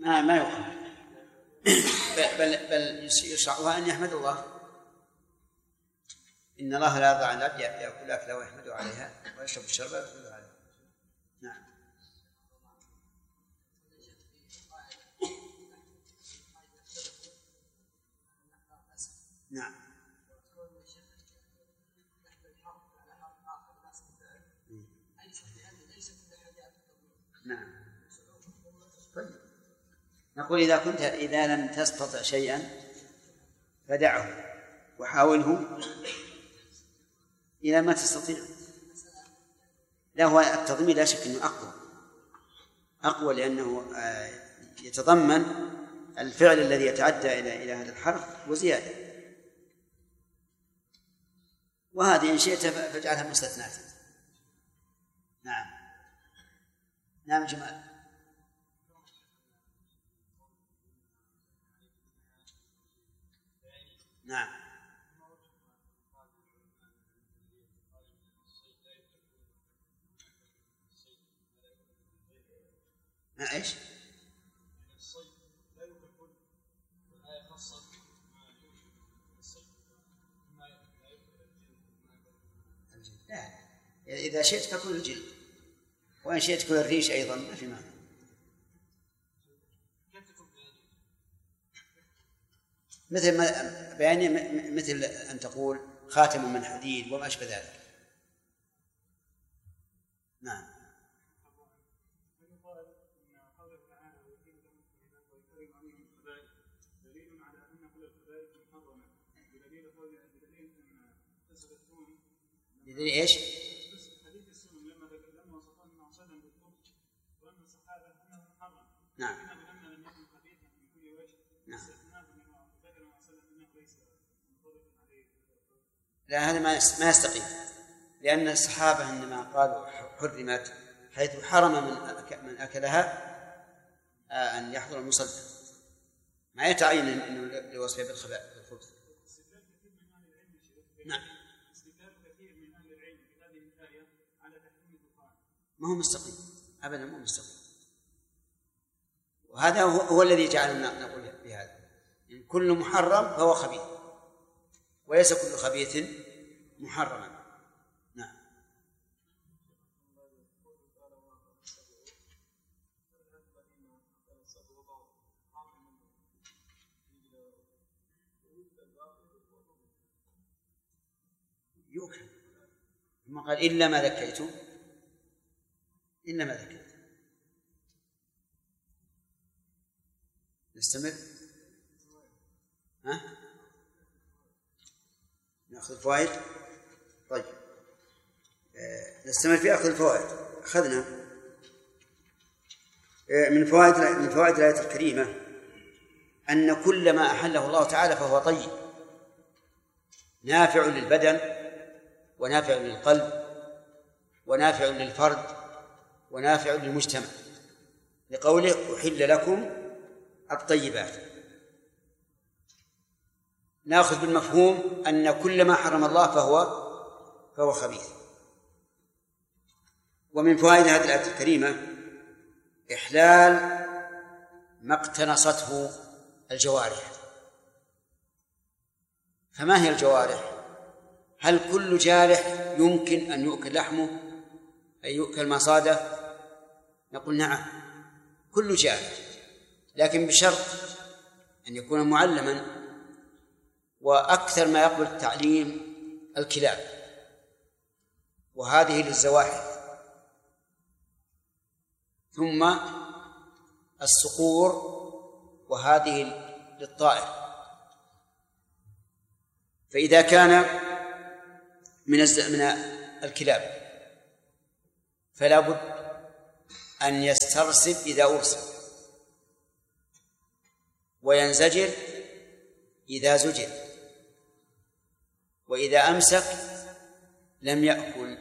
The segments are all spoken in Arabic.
ما يقال. بل يشرعها أن يحمد الله. إن الله لا يرضى عن العبد يأكل أكله ويحمد عليها ويشرب الشرب ويحمد عليها. نعم. نعم. نعم. طيب. نقول إذا لم تستطع شيئا فدعه وحاوله إلى ما تستطيع. لا، هو التضمين لا شك أنه أقوى لأنه يتضمن الفعل الذي يتعدى إلى هذا الحرف وزيادة. وهذه إن شئت فاجعلها مستثنات. نعم. نعم جمال. نعم. ايش؟ لا، إذا شئت فكل الجلد، وإن شئت كل الريش أيضا ما في معنى. مثل أن تقول خاتم من حديد وما أشبه ذلك. نعم. بدليل ايش؟ نعم. نعم. لا، هذا ما يستقيم، لأن الصحابة إنما قالوا حرمت حيث حرم من أكلها أن يحضر المصلى، ما يتعين إنه لوصفه بالخبث. نعم. ما هو مستقيم أبدا، ما هو مستقيم. وهذا هو الذي جعلنا نقول بهذا، إن كل محرم فهو خبيث، وليس كل خبيث محرما. نعم. يوكل، ثم قال إلا ما ذكيتم، إلا ما ذكيتم. نستمر. نأخذ الفوائد. طيب، نستمر في أخذ الفوائد. أخذنا من فوائد الآية الكريمة أن كل ما أحله الله تعالى فهو طيب، نافع للبدن ونافع للقلب ونافع للفرد ونافع للمجتمع، لقوله أحل لكم الطيبات. نأخذ بالمفهوم أن كل ما حرم الله فهو خبيث. ومن فوائد هذه الآية الكريمة إحلال ما اقتنصته الجوارح. فما هي الجوارح؟ هل كل جارح يمكن أن يؤكل لحمه أي يؤكل مصاده؟ نقول نعم، كل جارح، لكن بشرط أن يكون معلما، وأكثر ما يقبل التعليم الكلاب، وهذه للزواحف، ثم الصقور، وهذه للطائر. فإذا كان من الكلاب فلا بد أن يسترسل إذا أرسل، وينزجر إذا زجر، وإذا أمسك لم يأكل.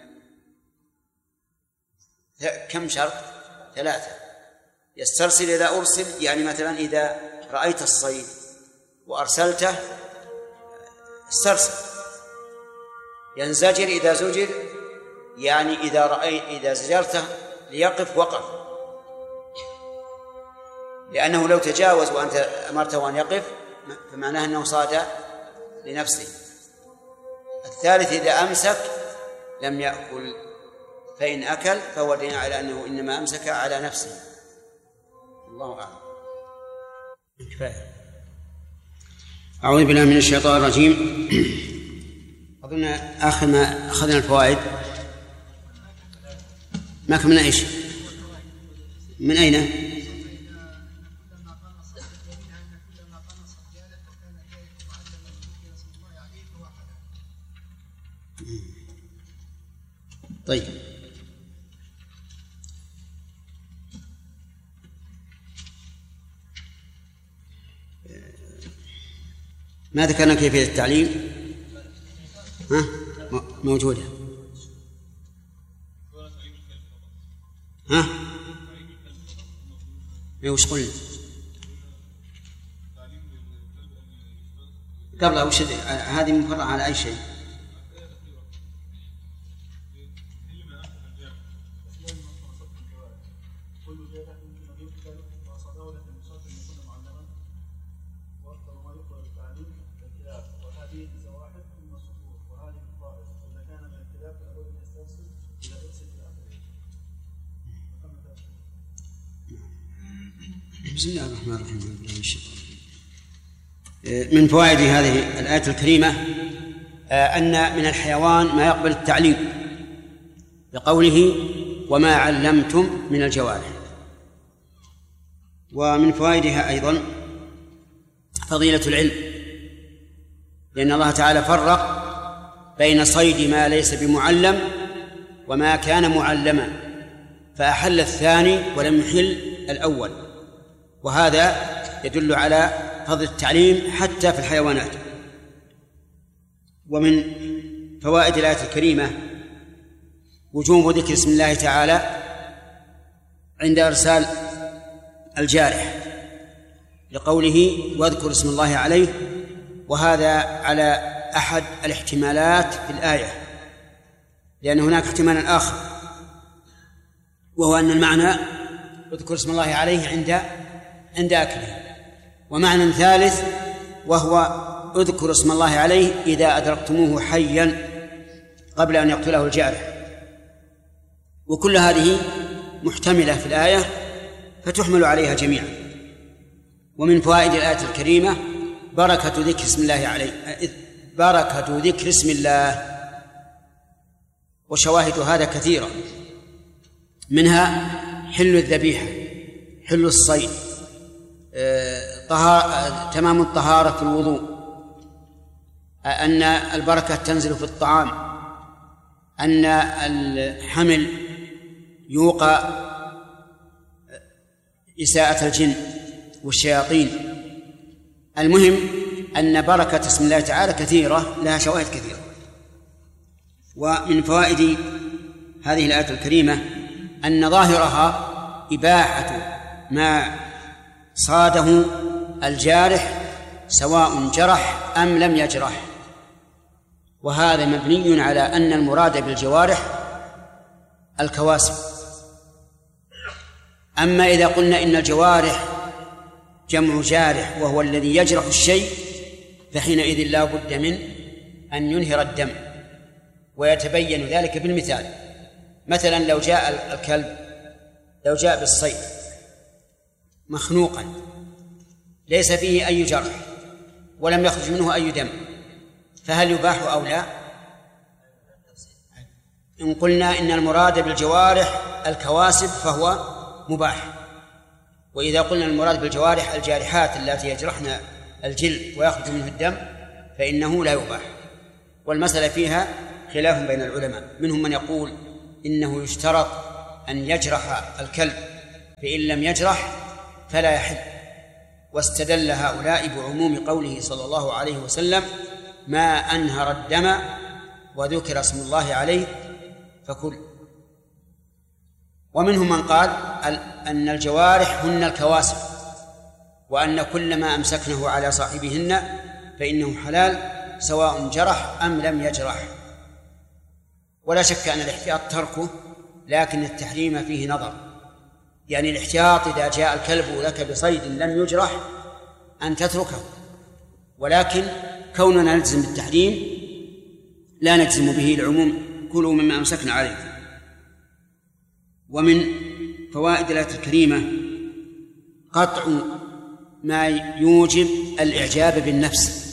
كم شرط؟ 3. يسترسل إذا أرسل، يعني مثلا إذا رأيت الصيد وأرسلته استرسل. ينزجر إذا زجر، يعني إذا زجرته ليقف وقف. لأنه لو تجاوز وأنت أمرته أن يقف فمعناه أنه صاد لنفسه. الثالث إذا أمسك لم يأكل، فإن أكل فهو دليل على أنه إنما أمسك على نفسه. الله أعلم. كفاية. أعوذ بالله من الشيطان الرجيم. أظن آخر ما أخذنا الفوائد. ما كملنا إيش؟ من أين؟ طيب. ما ذكرنا كيفية التعليم؟ ها؟ موجودة. ها؟ وش قلنا؟ قبلها وش هذه مفرعة على أي شيء؟ بسم الله الرحمن الرحيم. من فوائد هذه الآية الكريمة أن من الحيوان ما يقبل التعليم بقوله وما علمتم من الجوارح. ومن فوائدها أيضا فضيلة العلم، لأن الله تعالى فرق بين صيد ما ليس بمعلم وما كان معلما، فأحل الثاني ولم يحل الأول، وهذا يدل على فضل التعليم حتى في الحيوانات. ومن فوائد الآية الكريمة وجوب ذكر اسم الله تعالى عند إرسال الجارح لقوله واذكر اسم الله عليه، وهذا على أحد الاحتمالات في الآية، لأن هناك احتمالا آخر وهو أن المعنى اذكر اسم الله عليه عند أكله، ومعنى ثالث وهو اذكر اسم الله عليه إذا أدركتموه حيا قبل أن يقتله الجارح. وكل هذه محتملة في الآية فتحمل عليها جميعا. ومن فوائد الآية الكريمة بركة ذكر اسم الله عليه، بركة ذكر اسم الله، وشواهد هذا كثيرة، منها حل الذبيحة، حل الصيد، تمام الطهارة في الوضوء، أن البركة تنزل في الطعام، أن الحمل يوقى إساءة الجن والشياطين. المهم أن بركة اسم الله تعالى كثيرة، لها شواهد كثيرة. ومن فوائد هذه الآية الكريمة أن ظاهرها إباحة ما صاده الجارح سواء جرح أم لم يجرح، وهذا مبني على أن المراد بالجوارح الكواسب. أما إذا قلنا إن الجوارح جمع جارح وهو الذي يجرح الشيء، فحينئذ لا بد من أن ينهر الدم، ويتبين ذلك بالمثال. مثلا لو جاء الكلب، لو جاء بالصيد مخنوقا ليس فيه أي جرح ولم يخرج منه أي دم، فهل يباح أو لا؟ إن قلنا إن المراد بالجوارح الكواسب فهو مباح، وإذا قلنا المراد بالجوارح الجارحات التي يجرحن الجلد ويخرج منه الدم فإنه لا يباح. والمسألة فيها خلاف بين العلماء، منهم من يقول إنه يشترط أن يجرح الكلب، فإن لم يجرح فلا يحل، واستدل هؤلاء بعموم قوله صلى الله عليه وسلم ما أنهر الدم وذكر اسم الله عليه فكل. ومنهم من قال أن الجوارح هن الكواسب، وأن كل ما أمسكنه على صاحبهن فإنه حلال سواء جرح أم لم يجرح. ولا شك أن الاحتياط تركه، لكن التحريم فيه نظر، يعني الاحتياط إذا جاء الكلب لك بصيد لم يجرح أن تتركه، ولكن كوننا نلزم بالتحريم لا نجزم به العموم، كلوا مما أمسكنا عليكم. ومن فوائد الآية الكريمة قطع ما يوجب الإعجاب بالنفس،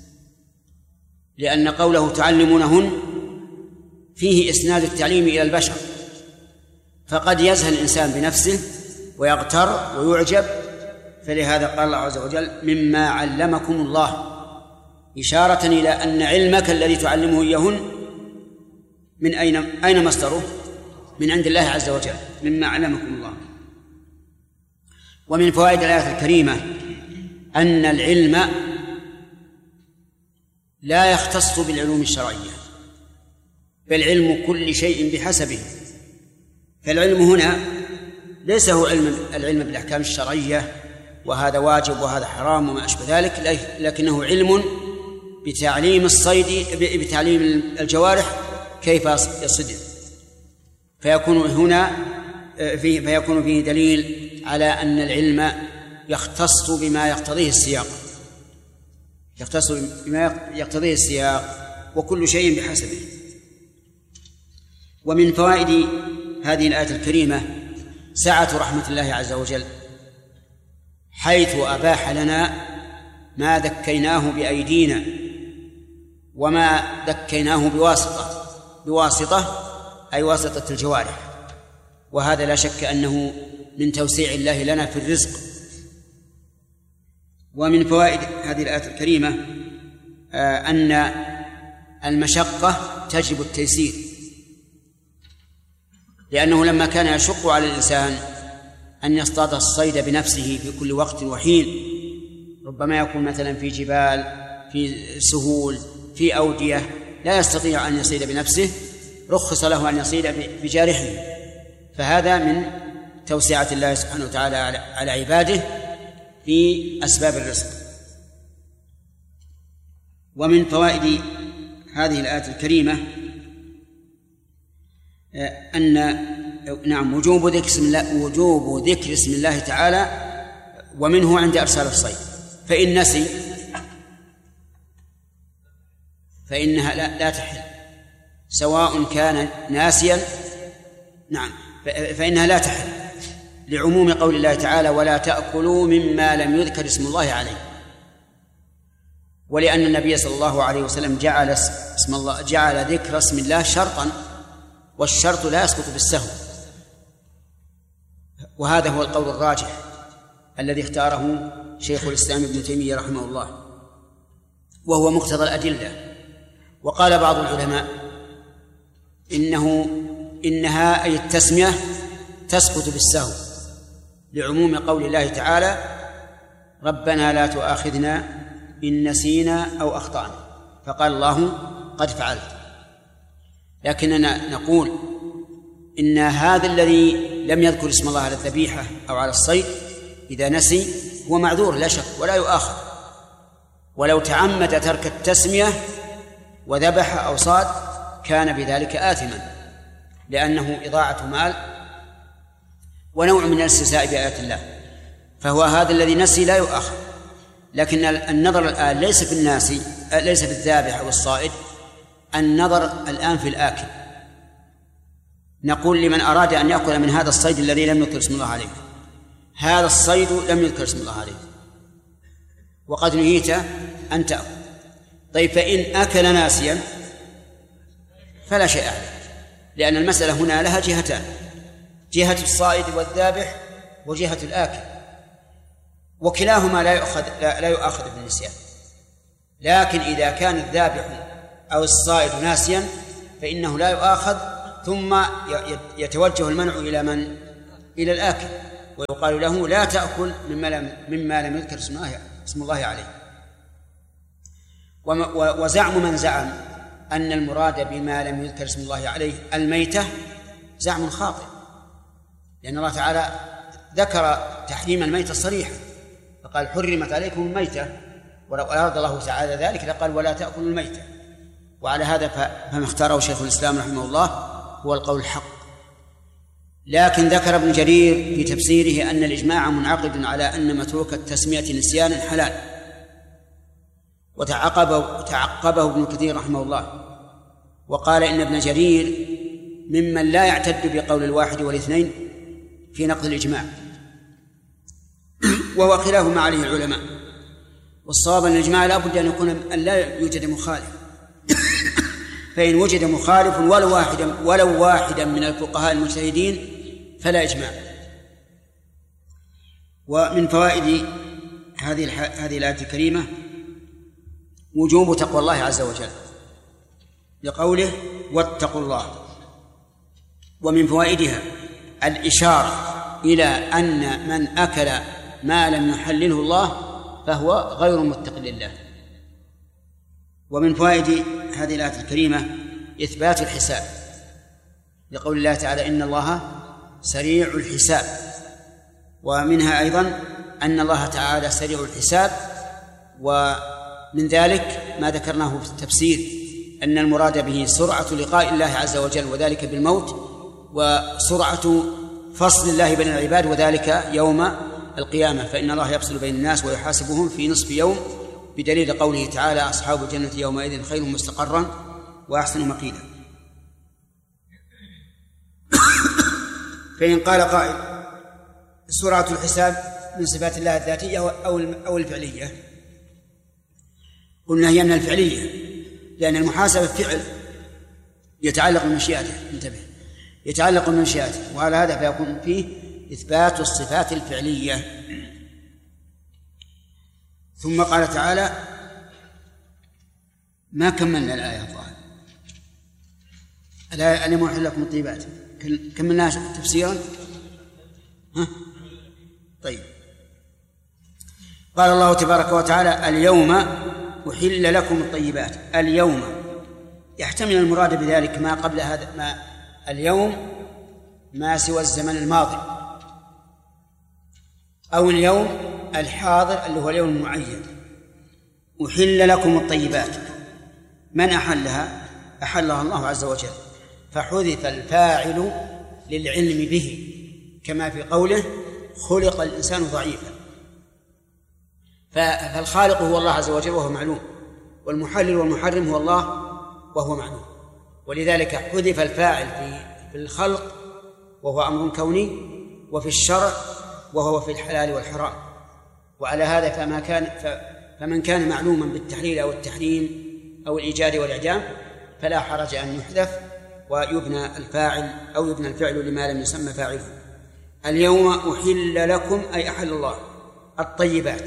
لأن قوله تعلمونهن فيه إسناد التعليم إلى البشر، فقد يزهل الإنسان بنفسه ويغتر ويعجب، فلهذا قال الله عز وجل مما علمكم الله، إشارة إلى أن علمك الذي تعلمه إياهن من أين مصدره؟ من عند الله عز وجل، مما علمكم الله. ومن فوائد الآية الكريمة أن العلم لا يختص بالعلوم الشرعية، بل علم كل شيء بحسبه. فالعلم هنا ليس هو العلم بالأحكام الشرعية وهذا واجب وهذا حرام وما أشبه ذلك، لكنه علم بتعليم الصيد، بتعليم الجوارح كيف يصيد، فيكون فيه دليل على أن العلم يختص بما يقتضيه السياق، يختص بما يقتضيه السياق، وكل شيء بحسبه. ومن فوائد هذه الآية الكريمة سعة رحمة الله عز وجل، حيث أباح لنا ما ذكيناه بأيدينا وما ذكيناه بواسطة أي واسطة الجوارح، وهذا لا شك أنه من توسيع الله لنا في الرزق. ومن فوائد هذه الآية الكريمة أن المشقة تجب التيسير، لأنه لما كان يشق على الإنسان أن يصطاد الصيد بنفسه في كل وقت وحين، ربما يكون مثلا في جبال، في سهول، في أودية لا يستطيع أن يصيد بنفسه، رخص له أن يصيد بجارحه، فهذا من توسعة الله سبحانه وتعالى على عباده في أسباب الرزق. ومن فوائد هذه الآية الكريمة أن وجوب ذكر اسم الله تعالى، ومنه عند إرسال الصيد، فإن نسي فإنها لا تحل، سواء كان ناسيا، فإنها لا تحل، لعموم قول الله تعالى ولا تأكلوا مما لم يذكر اسم الله عليه، ولأن النبي صلى الله عليه وسلم جعل ذكر اسم الله شرطا، والشرط لا يسقط بالسهو، وهذا هو القول الراجح الذي اختاره شيخ الإسلام ابن تيمية رحمه الله، وهو مقتضى الأدلة. وقال بعض العلماء إنها أي التسمية تسقط بالسهو، لعموم قول الله تعالى ربنا لا تؤاخذنا إن نسينا أو أخطأنا، فقال الله قد فعلت. لكننا نقول إن هذا الذي لم يذكر اسم الله على الذبيحة أو على الصيد إذا نسي هو معذور لا شك ولا يؤاخذ، ولو تعمد ترك التسمية وذبح أو صاد كان بذلك آثما، لأنه إضاعة مال ونوع من الاستهزاء بآيات الله، فهو هذا الذي نسي لا يؤاخذ. لكن النظر الآن ليس في الناسي، ليس في الذابح أو الصائد، النظر الآن في الآكل. نقول لمن أراد أن يأكل من هذا الصيد الذي لم يذكر اسم الله عليه، هذا الصيد لم يذكر اسم الله عليه وقد نهيت أن تأكل، طيب فإن أكل ناسيا فلا شيء عليه، لأن المسألة هنا لها جهتان، جهة الصائد والذابح وجهة الآكل، وكلاهما لا يؤاخذ بالنسيان. لكن إذا كان الذابح أو الصائد ناسيا فإنه لا يؤاخذ، ثم يتوجه المنع إلى الآكل، ويقال له لا تأكل مما لم يذكر اسم الله عليه. وزعم من زعم أن المراد بما لم يذكر اسم الله عليه الميتة زعم خاطئ، لأن الله تعالى ذكر تحريم الميتة صريحا، فقال حرمت عليكم الميتة، ولو أراد الله تعالى ذلك لقال ولا تأكلوا الميتة. وعلى هذا فما اختاره شيخ الإسلام رحمه الله هو القول الحق، لكن ذكر ابن جرير في تفسيره أن الإجماع منعقد على أن متروك التسمية نسيانا حلال، وتعقبه ابن كثير رحمه الله وقال إن ابن جرير ممن لا يعتد بقول الواحد والاثنين في نقض الإجماع، وهو خلاف ما عليه العلماء. والصواب أن الإجماع لا بد أن لا يوجد مخالف، فإن وجد مخالف ولو واحدا من الفقهاء المجتهدين فلا إجماع. ومن فوائد هذه الآية الكريمة وجوب تقوى الله عز وجل لقوله واتقوا الله. ومن فوائدها الإشارة إلى أن من أكل ما لم يحلله الله فهو غير متق لله. ومن فوائد هذه الآية الكريمة إثبات الحساب لقول الله تعالى إن الله سريع الحساب. ومنها أيضا أن الله تعالى سريع الحساب، ومن ذلك ما ذكرناه في التفسير أن المراد به سرعة لقاء الله عز وجل وذلك بالموت، وسرعة فصل الله بين العباد وذلك يوم القيامة، فإن الله يفصل بين الناس ويحاسبهم في نصف يوم، بدليل قوله تعالى أصحاب الجنة يومئذ خير مستقرا وأحسن مقيلا. فإن قال قائل سرعة الحساب من صفات الله الذاتية أو الفعلية، قلنا هي من الفعلية، لأن المحاسبة فعل يتعلق بمشيئته، انتبه، يتعلق بمشيئته، وعلى هذا فيكون فيه إثبات الصفات الفعلية. ثم قال تعالى ما كملنا الآية الظاهرة، الآية اليوم أحل لكم الطيبات كملناها تفسيرا. طيب، قال الله تبارك وتعالى اليوم أحل لكم الطيبات. اليوم يحتمل المراد بذلك ما قبل هذا، ما اليوم ما سوى الزمن الماضي، أو اليوم الحاضر اللي هو اليوم المعين. أحل لكم الطيبات، من أحلها؟ أحلها الله عز وجل، فحذف الفاعل للعلم به، كما في قوله خلق الإنسان ضعيفا، فالخالق هو الله عز وجل وهو معلوم، والمحلل والمحرم هو الله وهو معلوم، ولذلك حذف الفاعل في الخلق وهو أمر كوني، وفي الشرع وهو في الحلال والحرام. وعلى هذا فمن كان معلوما بالتحليل أو التحريم أو الإيجاد والإعدام فلا حرج أن يحذف ويبنى الفاعل أو يبنى الفعل لما لم يسمى فاعله. اليوم أحل لكم أي أحل الله الطيبات،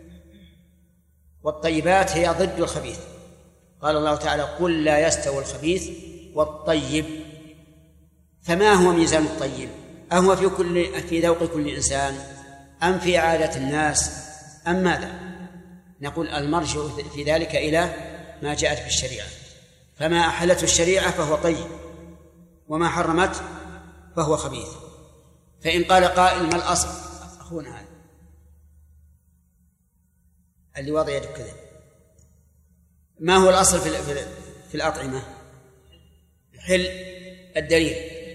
والطيبات هي ضد الخبيث. قال الله تعالى قل لا يستوي الخبيث والطيب. فما هو ميزان الطيب؟ أهو في ذوق كل إنسان أم في عادة الناس أم ماذا؟ نقول المرجع في ذلك إلى ما جاءت في الشريعة، فما أحلته الشريعة فهو طيب، وما حرمت فهو خبيث. فإن قال قائل ما الأصل؟ أخونا هذا اللي وضع يده كذا، ما هو الأصل في الأطعمة؟ حل الدليل.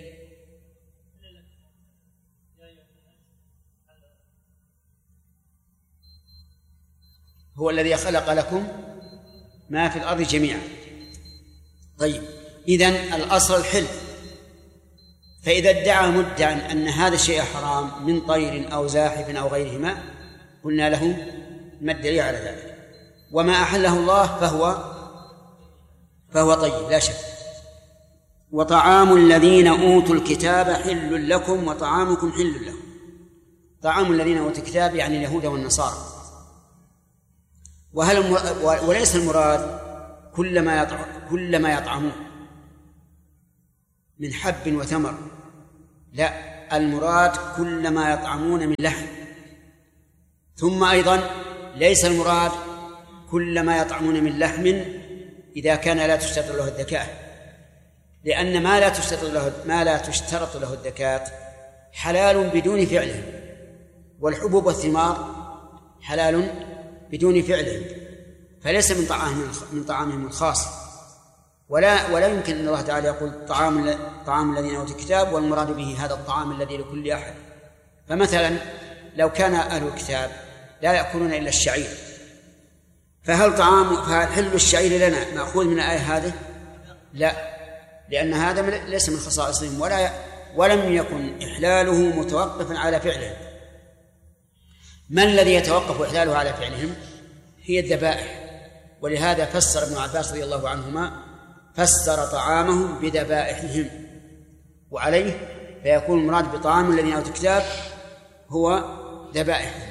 هو الذي خلق لكم ما في الأرض جميعا. طيب، إذن الأصل الحل، فإذا ادعى مدعي أن هذا الشيء حرام من طير أو زاحف أو غيرهما قلنا له ما الدليل على ذلك؟ وما أحله الله فهو طيب لا شك. وطعام الذين أوتوا الكتاب حل لكم وطعامكم حل لهم. طعام الذين أوتوا الكتاب يعني اليهود والنصارى. وليس المراد كل ما يطعمون من حب وثمر، لا، المراد كل ما يطعمون من لحم. ثم أيضا ليس المراد كل ما يطعمون من لحم إذا كان لا تشترط له الذكاة، لأن ما لا تشترط له الذكاة حلال بدون فعله، والحبوب والثمار حلال بدون فعله، فليس من طعامهم الخاص، ولا يمكن أن الله تعالى يقول طعام الذين أوتوا الكتاب والمراد به هذا الطعام الذي لكل أحد. فمثلا لو كان أهل الكتاب لا يأكلون إلا الشعير، فهل حل الشعير لنا مأخوذ من الآية هذه؟ لا، لأن هذا ليس من خصائصهم ولم يكن إحلاله متوقفا على فعلهم. ما الذي يتوقف إحلاله على فعلهم؟ هي الذبائح. ولهذا فسر ابن عباس رضي الله عنهما فسر طعامهم بذبائحهم، وعليه فيكون المراد بطعام الذين أوتوا الكتاب هو ذبائحهم،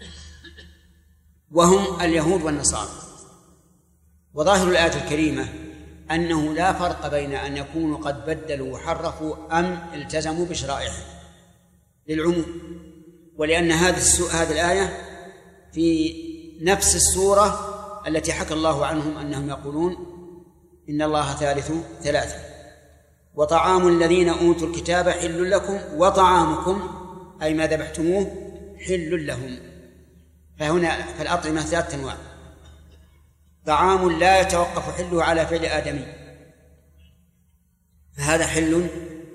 وهم اليهود والنصارى. وظاهر الآية الكريمة أنه لا فرق بين أن يكونوا قد بدلوا وحرفوا أم التزموا بشرائعهم للعموم، ولأن هذه الآية في نفس السورة التي حكى الله عنهم أنهم يقولون إن الله ثالث ثلاثة، وطعام الذين أوتوا الكتاب حل لكم وطعامكم أي ما ذبحتموه حل لهم. فهنا فالأطعمة ثلاثة أنواع: طعام لا يتوقف حله على فعل آدمي فهذا حل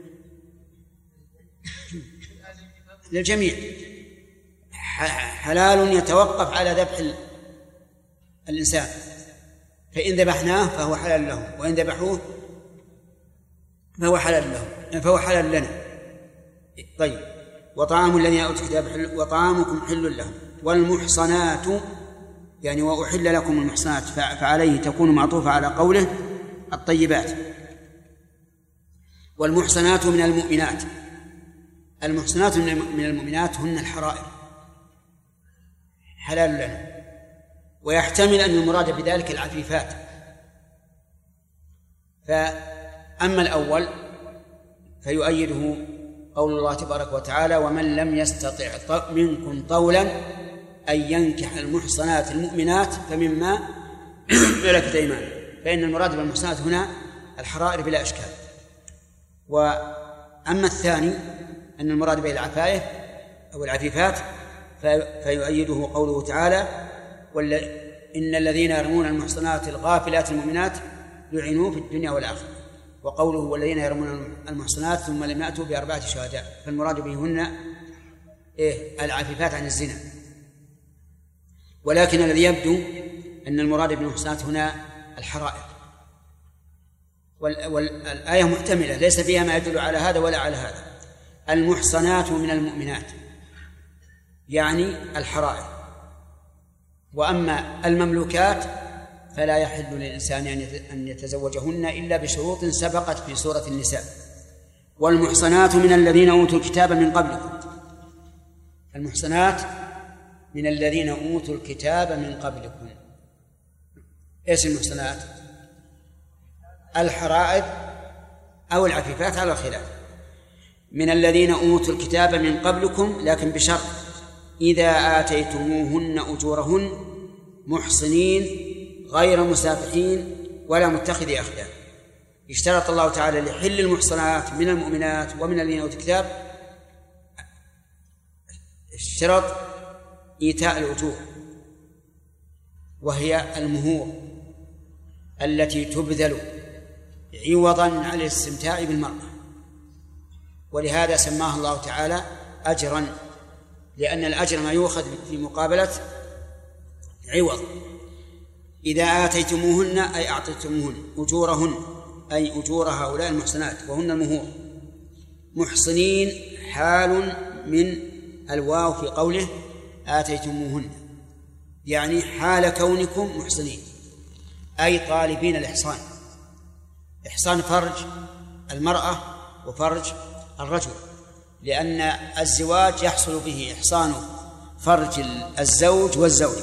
للجميع، حلال يتوقف على ذبح الإنسان، فإن ذبحناه فهو حلال لهم، وإن ذبحوه فهو حلال لنا. طيب، وطعام الذين أوتوا الكتاب حل وطعامكم حل لهم. والمحصنات يعني وأحل لكم المحصنات، فعليه تكون معطوفة على قوله الطيبات. والمحصنات من المؤمنات، المحصنات من المؤمنات هن الحرائر حلال لنا، ويحتمل أن المراد بذلك العفيفات. فأما الأول فيؤيده قول الله تبارك وتعالى: ومن لم يستطع منكم طولا أن ينكح المحصنات المؤمنات فمما ملكت أيمانكم، فإن المراد بالمحصنات هنا الحرائر بلا إشكال. وأما الثاني أن المراد به العفايف أو العفيفات فيؤيده قوله تعالى: إن الذين يرمون المحصنات الغافلات المؤمنات لعنوا في الدنيا والآخرة. وقوله: والذين يرمون المحصنات ثم لم يأتوا بأربعة شهداء، فالمراد بهن العفيفات عن الزنا. ولكن الذي يبدو أن المراد بالمحصنات هنا الحرائر، والآية محتملة ليس فيها ما يدل على هذا ولا على هذا. المحصنات من المؤمنات يعني الحرائر، وأما المملوكات فلا يحل للإنسان أن يتزوجهن إلا بشروط سبقت في سورة النساء. والمحصنات من الذين أوتوا الكتاب من قبلكم، المحصنات من الذين أوتوا الكتاب من قبلكم. إيش المحصنات؟ الحرائر أو العفيفات على الخلاف. من الذين أوتوا الكتاب من قبلكم، لكن بشرط: إذا آتيتموهن أجورهن محصنين غير مسافحين ولا متخذي أخدان. اشترط الله تعالى لحل المحصنات من المؤمنات ومن الذين أوتوا الكتاب اشترط إيتاء الأجور، وهي المهور التي تبذل عوضا عن الاستمتاع بالمرأة، ولهذا سماها الله تعالى أجرا، لأن الأجر ما يؤخذ في مقابلة عوض. إذا آتيتموهن أي أعطيتموهن أجورهن أي أجور هؤلاء المحصنات وهن المهور. محصنين حال من الواو في قوله آتيتموهن، يعني حال كونكم محصنين أي طالبين الإحصان. إحصان فرج المرأة وفرج الرجل، لأن الزواج يحصل به إحصان فرج الزوج والزوجة.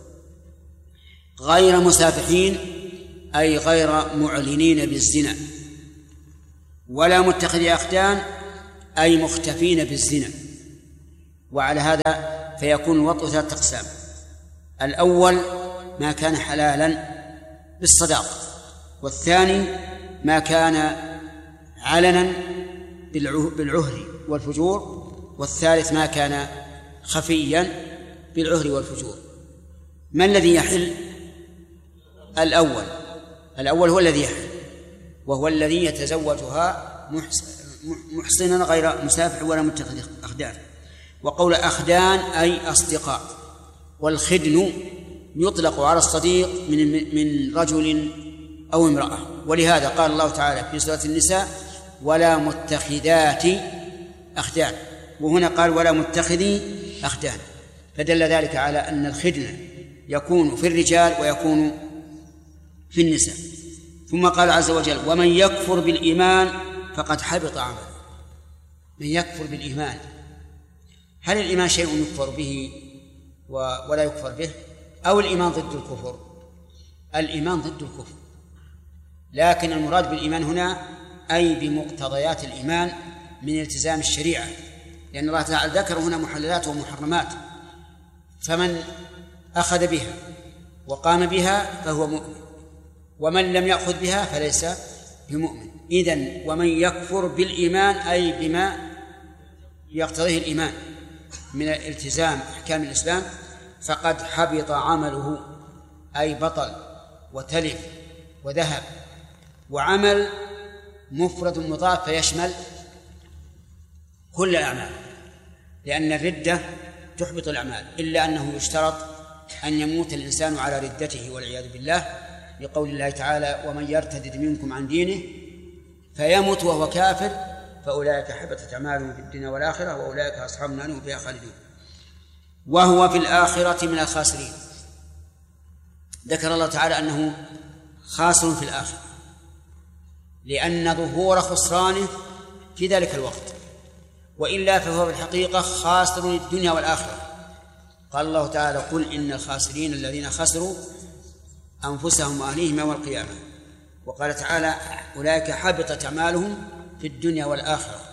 غير مسافحين أي غير معلنين بالزنا، ولا متخذي أخدان أي مختفين بالزنا. وعلى هذا فيكون الوطء ثلاثة أقسام: الأول ما كان حلالا بالصداق، والثاني ما كان علنا بالعهر والفجور، والثالث ما كان خفيا بالعهر والفجور. ما الذي يحل؟ الأول هو الذي يحل، وهو الذي يتزوجها محصنا غير مسافح ولا متخذ أخدان. وقول أخدان أي أصدقاء. والخدن يطلق على الصديق من رجل أو امرأة، ولهذا قال الله تعالى في سورة النساء ولا متخذات أخدان، وهنا قال ولا متخذي أخدان، فدل ذلك على أن الخدن يكون في الرجال ويكون في النساء. ثم قال عز وجل ومن يكفر بالإيمان فقد حبط عمله. من يكفر بالإيمان، هل الإيمان شيء يكفر به ولا يكفر به، أو الإيمان ضد الكفر؟ الإيمان ضد الكفر، لكن المراد بالإيمان هنا أي بمقتضيات الإيمان من التزام الشريعة، لأن الله تعالى ذكر هنا محللات ومحرمات، فمن أخذ بها وقام بها فهو مؤمن، ومن لم يأخذ بها فليس بمؤمن. إذن ومن يكفر بالإيمان أي بما يقتضيه الإيمان من التزام أحكام الإسلام فقد حبط عمله، أي بطل وتلف وذهب. وعمل مفرد مضاف فيشمل كل الأعمال، لأن الردة تحبط الأعمال، إلا أنه يشترط أن يموت الإنسان على ردته والعياذ بالله، لقول الله تعالى ومن يرتد منكم عن دينه فيمت وهو كافر فأولئك حبطت أعمالهم في الدنيا والآخرة وأولئك أصحاب النار هم فيها خالدون وهو في الآخرة من الخاسرين. ذكر الله تعالى أنه خاسر في الآخرة لأن ظهور خسرانه في ذلك الوقت، وإلا فهو بالحقيقة خاسر الدنيا والآخرة. قال الله تعالى قل إن الخاسرين الذين خسروا أنفسهم وأهليهم يوم القيامة. وقال تعالى أولئك حبطت أعمالهم في الدنيا والآخرة